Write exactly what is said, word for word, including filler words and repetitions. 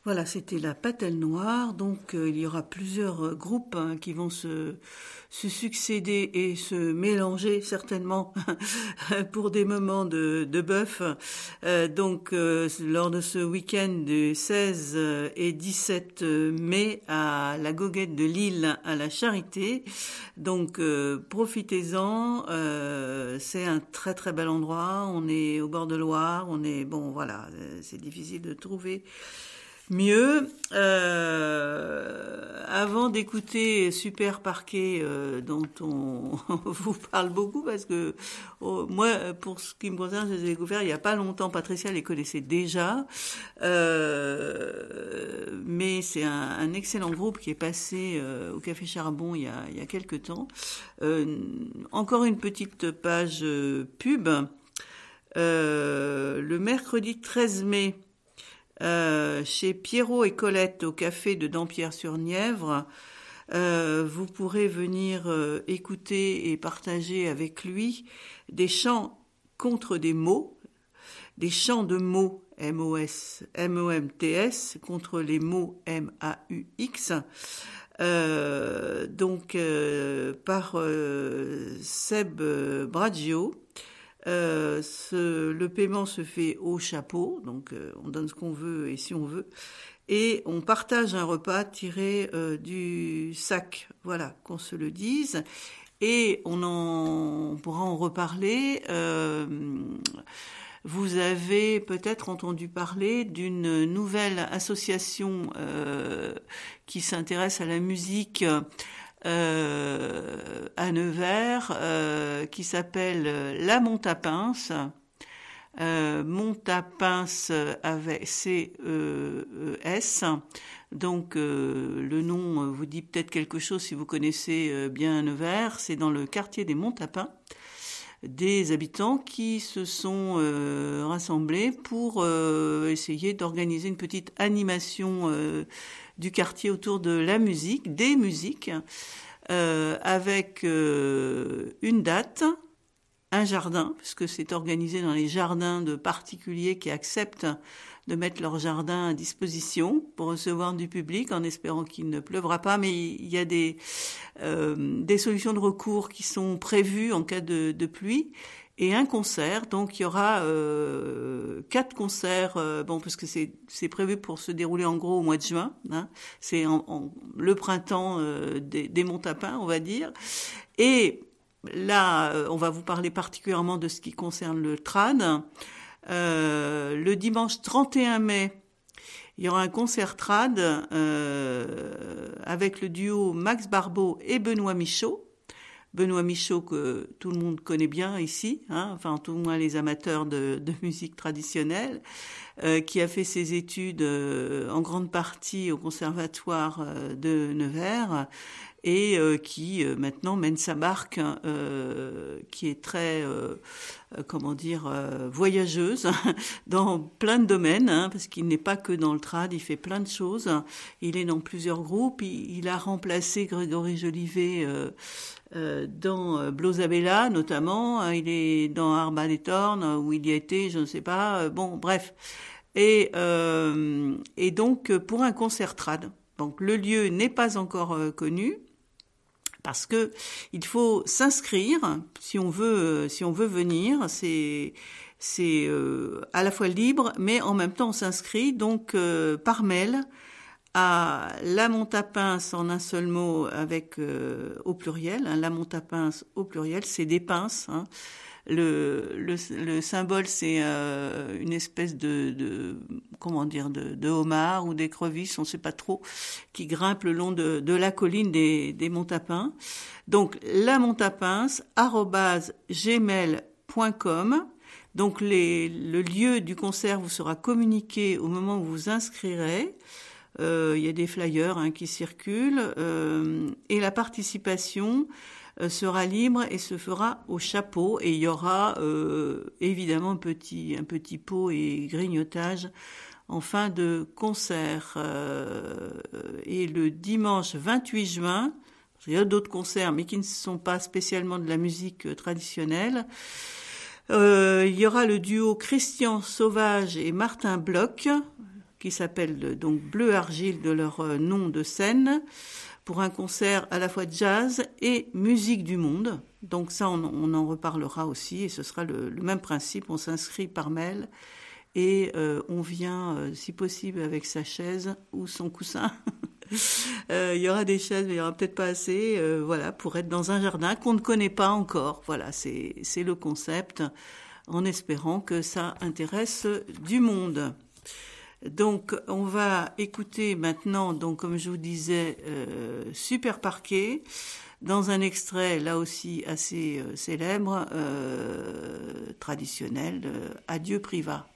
Voilà, c'était la Patelle Noire. Donc, euh, il y aura plusieurs euh, groupes hein, qui vont se, se succéder et se mélanger certainement pour des moments de, de bœuf. Euh, donc, euh, lors de ce week-end du seize et dix-sept mai à la Goguette de Lille à la Charité. Donc, euh, profitez-en. Euh, c'est un très très bel endroit. On est au bord de Loire. On est bon, voilà, c'est difficile de trouver mieux. Euh, avant d'écouter Super Parquet, euh, dont on vous parle beaucoup, parce que oh, moi, pour ce qui me concerne, je les ai découverts il n'y a pas longtemps. Patricia les connaissait déjà, euh, mais c'est un, un excellent groupe qui est passé euh, au Café Charbon il y a, il y a quelques temps. Euh, encore une petite page euh, pub. Euh, le mercredi treize mai, Euh, chez Pierrot et Colette au café de Dampierre-sur-Nièvre. Euh, vous pourrez venir euh, écouter et partager avec lui des chants contre des mots, des chants de mots M O S, M O M T S contre les mots M A U X. Euh, donc euh, par euh, Seb Braggio. Euh, ce, le paiement se fait au chapeau, donc euh, on donne ce qu'on veut et si on veut, et on partage un repas tiré euh, du sac, voilà, qu'on se le dise, et on en on pourra en reparler. Euh, vous avez peut-être entendu parler d'une nouvelle association euh, qui s'intéresse à la musique Euh, à Nevers, euh, qui s'appelle La Montapince. Euh, Montapince avec C E E S. Donc euh, le nom vous dit peut-être quelque chose si vous connaissez bien Nevers. C'est dans le quartier des Montapins. Des habitants qui se sont euh, rassemblés pour euh, essayer d'organiser une petite animation euh, du quartier autour de la musique, des musiques, euh, avec euh, une date, un jardin, puisque c'est organisé dans les jardins de particuliers qui acceptent de mettre leur jardin à disposition pour recevoir du public, en espérant qu'il ne pleuvra pas. Mais il y a des, euh, des solutions de recours qui sont prévues en cas de, de pluie. Et un concert, donc il y aura euh, quatre concerts, euh, bon parce que c'est c'est prévu pour se dérouler en gros au mois de juin, hein, c'est en, en, le printemps euh, des, des Montapins, on va dire. Et là, on va vous parler particulièrement de ce qui concerne le trad. Euh, le dimanche trente et un mai, il y aura un concert trad euh, avec le duo Max Barbeau et Benoît Michaud. Benoît Michaud, que tout le monde connaît bien ici, hein, enfin tout le moins les amateurs de, de musique traditionnelle, euh, qui a fait ses études euh, en grande partie au conservatoire euh, de Nevers, et euh, qui euh, maintenant mène sa barque euh, qui est très, euh, euh, comment dire, euh, voyageuse dans plein de domaines, hein, parce qu'il n'est pas que dans le trad, il fait plein de choses. Il est dans plusieurs groupes, il, il a remplacé Grégory Jolivet euh, euh, dans euh, Blosabella notamment, hein, il est dans Arban et Torn, où il y a été, je ne sais pas, euh, bon, bref. Et, euh, et donc, pour un concert trad. Donc, le lieu n'est pas encore euh, connu, parce que il faut s'inscrire si on veut si on veut venir. C'est c'est euh, à la fois libre, mais en même temps on s'inscrit donc euh, par mail à La Montapince en un seul mot avec euh, au pluriel, hein, La Montapince au pluriel, c'est des pinces. Hein. Le, le, le symbole, c'est euh, une espèce de, de comment dire, de, de homard ou d'écrevisse, on ne sait pas trop, qui grimpe le long de, de la colline des, des Montapins. Donc, la Montapince, arobase gmail point com. Donc, les, le lieu du concert vous sera communiqué au moment où vous vous inscrirez. Euh, il y a des flyers hein, qui circulent. Euh, et la participation sera libre et se fera au chapeau, et il y aura euh, évidemment un petit, un petit pot et grignotage en fin de concert. Euh, et le dimanche vingt-huit juin, il y a d'autres concerts mais qui ne sont pas spécialement de la musique traditionnelle, euh, il y aura le duo Christian Sauvage et Martin Bloch, qui s'appelle donc Bleu Argile de leur euh, nom de scène, pour un concert à la fois jazz et musique du monde. Donc ça, on, on en reparlera aussi, et ce sera le, le même principe. On s'inscrit par mail et euh, on vient, euh, si possible, avec sa chaise ou son coussin. euh, il y aura des chaises, mais il y aura peut-être pas assez, euh, voilà, pour être dans un jardin qu'on ne connaît pas encore. Voilà, c'est c'est le concept, en espérant que ça intéresse du monde. Donc, on va écouter maintenant, donc comme je vous disais, euh, Super Parquet, dans un extrait là aussi assez euh, célèbre, euh, traditionnel, euh, Adieu Privat.